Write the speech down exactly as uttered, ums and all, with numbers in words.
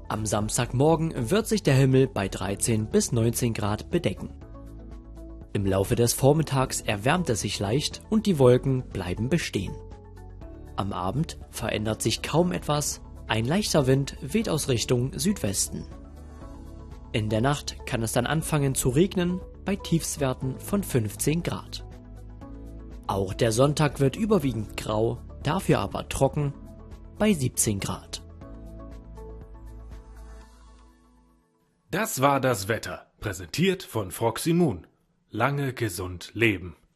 Am Samstagmorgen wird sich der Himmel bei dreizehn bis neunzehn Grad bedecken. Im Laufe des Vormittags erwärmt es sich leicht und die Wolken bleiben bestehen. Am Abend verändert sich kaum etwas, ein leichter Wind weht aus Richtung Südwesten. In der Nacht kann es dann anfangen zu regnen, bei Tiefstwerten von fünfzehn Grad. Auch der Sonntag wird überwiegend grau, dafür aber trocken, bei siebzehn Grad. Das war das Wetter, präsentiert von Froxy Moon. Lange gesund leben.